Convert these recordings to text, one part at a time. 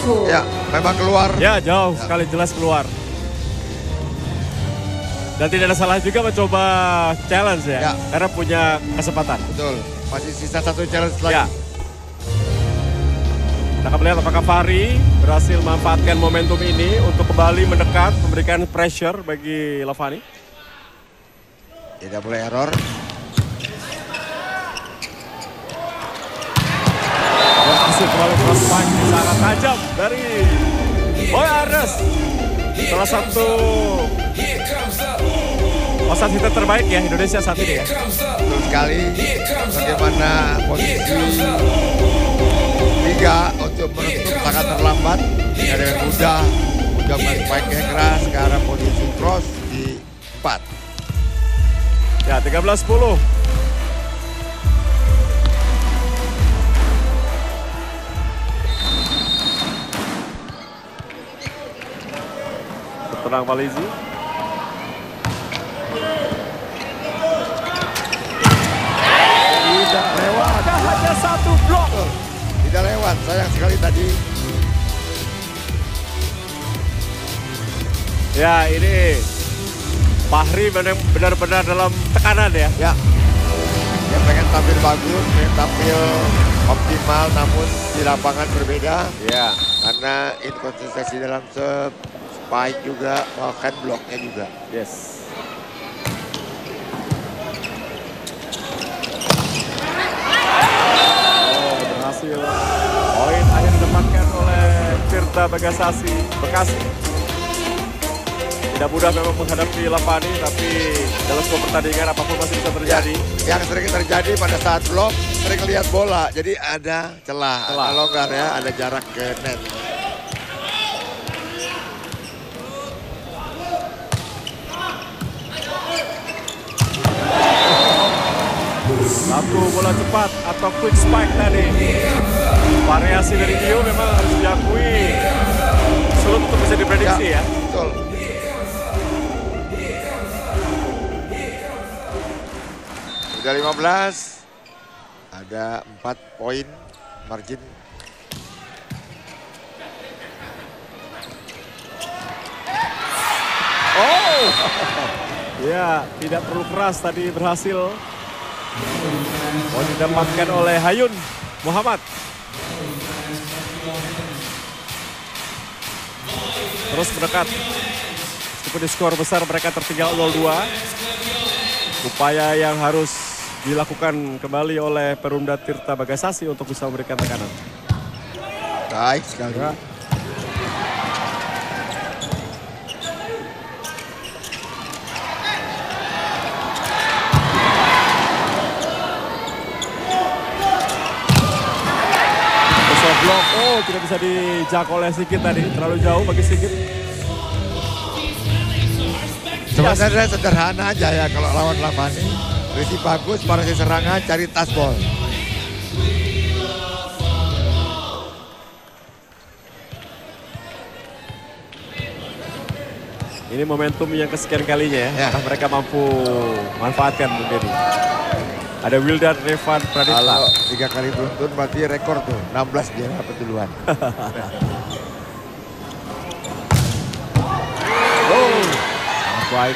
Ya, memang keluar. Ya, jauh sekali, jelas keluar. Dan tidak ada salah juga mencoba challenge ya, karena punya kesempatan. Betul, masih sisa satu challenge lagi. Ya. Kita akan melihat apakah Fahri berhasil memanfaatkan momentum ini untuk kembali mendekat, memberikan pressure bagi Lavani. Tidak boleh error. Berhasil kembali cross punch sangat tajam dari Boy Arnes. Salah satu wasit hitter terbaik ya Indonesia saat ini ya. Betul sekali. Bagaimana posisi tiga untuk menutup sangat terlambat. Dengan mudah main spike yang keras. Sekarang posisi cross di 4. Ya, 13-10. Tenang Malizi. Tidak lewat. Hanya satu blok. Tidak lewat, sayang sekali tadi. Ya, ini Fahri benar-benar dalam tekanan ya. Ya, dia pengen tampil bagus, pengen tampil optimal, namun di lapangan berbeda. Ya. Karena inkonsistensi dalam spike juga, bahkan bloknya juga. Yes. Oh, berhasil. Poin akhir didapatkan oleh Tirta Bekasi. Tidak mudah memang menghadapi Lavani, tapi dalam sebuah pertandingan apapun masih bisa terjadi. Ya, yang sering terjadi pada saat blok, sering lihat bola, jadi ada celah, ada longgar ya, ada jarak ke net. Satu bola cepat atau quick spike tadi. Variasi dari Dio memang harus diakui sulit untuk bisa diprediksi ya. Betul. Udah 15, ada 4 poin margin. Oh, ya tidak perlu keras tadi berhasil. Poin didapatkan oleh Hayun Muhammad. Terus mendekat. Meskipun di skor besar mereka tertinggal 0-2. Upaya yang harus dilakukan kembali oleh Perumda Tirta Bagasasi untuk bisa memberikan tekanan. Baik sekali. Ya. Blok, oh tidak bisa dijangkau oleh Sigit tadi, terlalu jauh bagi Sigit. Sebenarnya sederhana aja ya kalau lawan Lavani. Risi bagus, variasi serangan, cari touchball. Ini momentum yang kesekian kalinya ya, mereka mampu manfaatkan menjadi. Ada Wildan Revan Pradipta. Kalau 3 kali beruntun berarti rekor tuh, 16 dia dapat duluan. Oh, baik.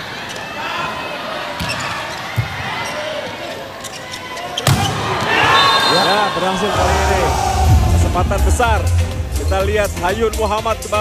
Ya, berhasil kali ini. Kesempatan besar. Kita lihat Hayun Muhammad kembali.